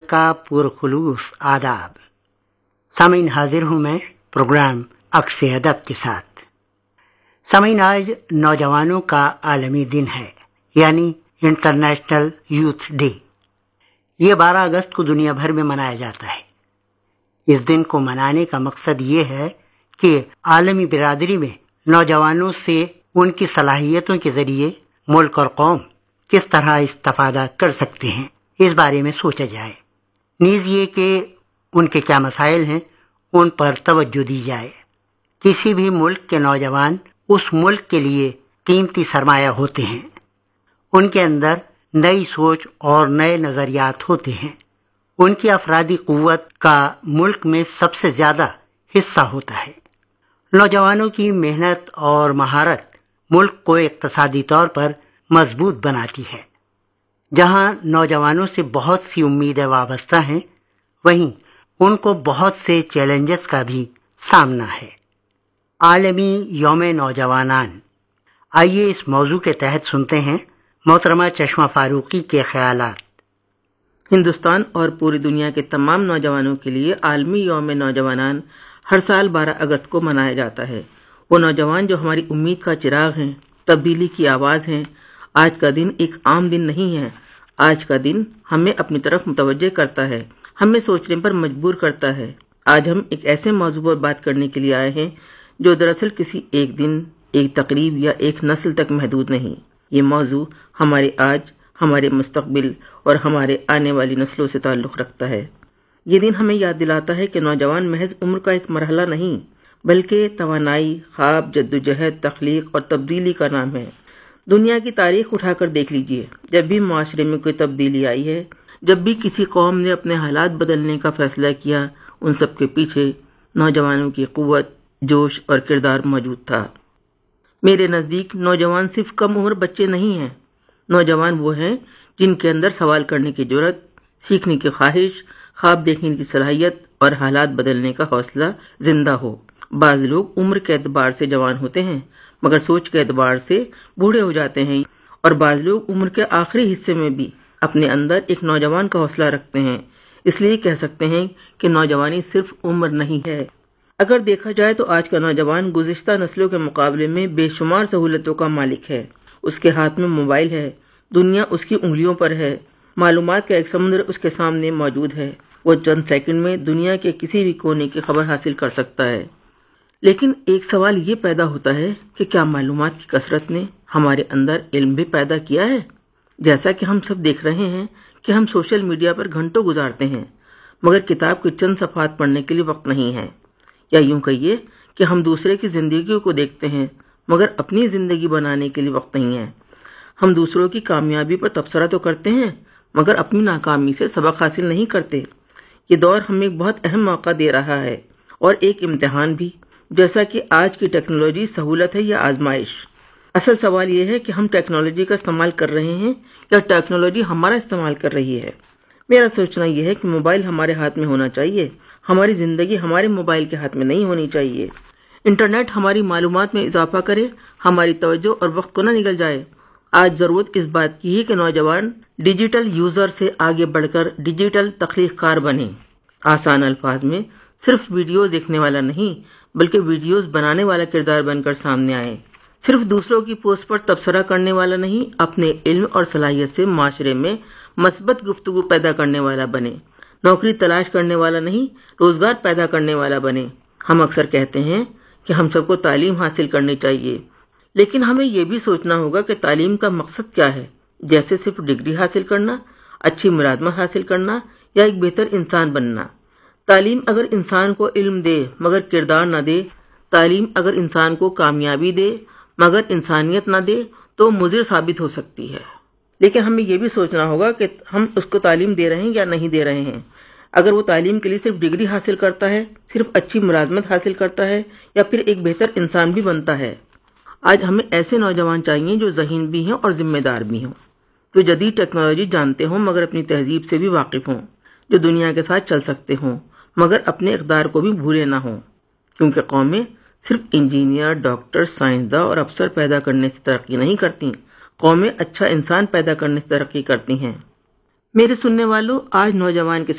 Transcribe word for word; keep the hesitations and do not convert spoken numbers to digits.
का पुरखुलूस आदाब। सामीन, हाजिर हूँ मैं प्रोग्राम अक्स अदब के साथ। सामीन, आज नौजवानों का आलमी दिन है, यानी इंटरनेशनल यूथ डे। ये बारह अगस्त को दुनिया भर में मनाया जाता है। इस दिन को मनाने का मकसद ये है कि आलमी बिरादरी में नौजवानों से उनकी सलाहियतों के ज़रिए मुल्क और कौम किस तरह इस्तेफादा कर सकते हैं, इस बारे में सोचा जाए। नीज़ ये कि उनके क्या मसाइल हैं, उन पर तवज्जो दी जाए। किसी भी मुल्क के नौजवान उस मुल्क के लिए कीमती सरमाया होते हैं। उनके अंदर नई सोच और नए नज़रियात होते हैं। उनकी अफरादी क़ुव्वत का मुल्क में सबसे ज़्यादा हिस्सा होता है। नौजवानों की मेहनत और महारत मुल्क को इक़्तिसादी तौर पर मजबूत बनाती है। जहां नौजवानों से बहुत सी उम्मीदें वाबस्ता हैं, वहीं उनको बहुत से चैलेंजेस का भी सामना है। आलमी यौम नौजवानान, आइए इस मौजू के तहत सुनते हैं मोहतरमा चश्मा फारूकी के ख्यालात। हिंदुस्तान और पूरी दुनिया के तमाम नौजवानों के लिए आलमी यौम नौजवानान हर साल बारह अगस्त को मनाया जाता है। वो नौजवान जो हमारी उम्मीद का चिराग हैं, तब्दीली की आवाज़ हैं। आज का दिन एक आम दिन नहीं है। आज का दिन हमें अपनी तरफ मुतवज्जे करता है, हमें सोचने पर मजबूर करता है। आज हम एक ऐसे मौजू पर बात करने के लिए आए हैं जो दरअसल किसी एक दिन, एक तकरीब या एक नस्ल तक महदूद नहीं। ये मौजू हमारे आज, हमारे मुस्तकबिल और हमारे आने वाली नस्लों से ताल्लुक़ रखता है। ये दिन हमें याद दिलाता है कि नौजवान महज उम्र का एक मरहला नहीं, बल्कि तवानाई, ख्वाब, जद्दोजहद, तख्लीक और तब्दीली का नाम है। दुनिया की तारीख उठाकर देख लीजिए, जब भी माशरे में कोई तब्दीली आई है, जब भी किसी कौम ने अपने हालात बदलने का फैसला किया, उन सब के पीछे नौजवानों की क़ुव्वत, जोश और किरदार मौजूद था। मेरे नज़दीक नौजवान सिर्फ कम उम्र बच्चे नहीं हैं। नौजवान वो हैं जिनके अंदर सवाल करने की जुर्रत, सीखने की ख्वाहिश, ख्वाब देखने की सलाहियत और हालात बदलने का हौसला जिंदा हो। बाज़ लोग उम्र के एतबार से जवान होते हैं, मगर सोच के एतबार से बूढ़े हो जाते हैं। और बाज़ लोग उम्र के आखिरी हिस्से में भी अपने अंदर एक नौजवान का हौसला रखते हैं। इसलिए कह सकते हैं कि नौजवानी सिर्फ उम्र नहीं है। अगर देखा जाए तो आज का नौजवान गुज़िश्ता नस्लों के मुकाबले में बेशुमार सहूलतों का मालिक है। उसके हाथ में मोबाइल है, दुनिया उसकी उंगलियों पर है, मालूमात का एक समुद्र उसके सामने मौजूद है। वो चंद सेकंड में दुनिया के किसी भी कोने की खबर हासिल कर सकता है। लेकिन एक सवाल ये पैदा होता है कि क्या मालूमात की कसरत ने हमारे अंदर इल्म भी पैदा किया है? जैसा कि हम सब देख रहे हैं कि हम सोशल मीडिया पर घंटों गुजारते हैं, मगर किताब के चंद सफ़हात पढ़ने के लिए वक्त नहीं है। या यूं कहिए कि हम दूसरे की ज़िंदगी को देखते हैं, मगर अपनी ज़िंदगी बनाने के लिए वक्त नहीं है। हम दूसरों की कामयाबी पर तबसरा तो करते हैं, मगर अपनी नाकामी से सबक हासिल नहीं करते। ये दौर हमें एक बहुत अहम मौका दे रहा है और एक इम्तिहान भी, जैसा कि आज की टेक्नोलॉजी सहूलत है या आजमाइश। असल सवाल ये है कि हम टेक्नोलॉजी का इस्तेमाल कर रहे हैं या टेक्नोलॉजी हमारा इस्तेमाल कर रही है। मेरा सोचना यह है कि मोबाइल हमारे हाथ में होना चाहिए, हमारी ज़िंदगी हमारे मोबाइल के हाथ में नहीं होनी चाहिए। इंटरनेट हमारी मालूमात में इजाफा करे, हमारी तवज्जो और वक्त को न निगल जाए। आज ज़रूरत इस बात की है कि नौजवान डिजिटल यूज़र से आगे बढ़कर डिजिटल तख्लीक़कार बने। आसान अल्फाज में सिर्फ वीडियो देखने वाला नहीं, बल्कि वीडियोस बनाने वाला किरदार बनकर सामने आए। सिर्फ दूसरों की पोस्ट पर तबसरा करने वाला नहीं, अपने इल्म और सलाहियत से माशरे में मस्बत गुफ्तगू पैदा करने वाला बने। नौकरी तलाश करने वाला नहीं, रोज़गार पैदा करने वाला बने। हम अक्सर कहते हैं कि हम सबको तालीम हासिल करनी चाहिए, लेकिन हमें यह भी सोचना होगा कि तालीम का मकसद क्या है। जैसे सिर्फ डिग्री हासिल करना, अच्छी मुलाजमत हासिल करना या एक बेहतर इंसान बनना। तालीम अगर इंसान को इल्म दे मगर किरदार न दे, तालीम अगर इंसान को कामयाबी दे मगर इंसानियत न दे, तो मुज़िर साबित हो सकती है। लेकिन हमें यह भी सोचना होगा कि हम उसको तालीम दे रहे हैं या नहीं दे रहे हैं। अगर वो तालीम के लिए सिर्फ डिग्री हासिल करता है, सिर्फ अच्छी मुलाजमत हासिल करता है या फिर एक बेहतर इंसान भी बनता है। आज हमें ऐसे नौजवान चाहिए जो ज़हीन भी हों और ज़िम्मेदार भी हों, जो जदीद टेक्नोलॉजी जानते हों मगर अपनी तहजीब से भी वाकिफ़ हों, जो दुनिया के साथ चल सकते हों मगर अपने इक़दार को भी भूले ना हों। क्योंकि कौमें सिर्फ इंजीनियर, डॉक्टर, साइंसदान और अफसर पैदा करने से तरक्की नहीं करती, कौमें अच्छा इंसान पैदा करने से तरक्की करती हैं। मेरे सुनने वालों, आज नौजवान के